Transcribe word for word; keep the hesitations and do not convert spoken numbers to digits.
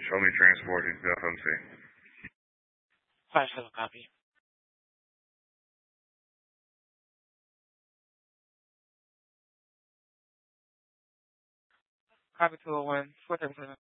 Show me transporting to F M C. Five seven copy. Copy two oh one, four seven seven.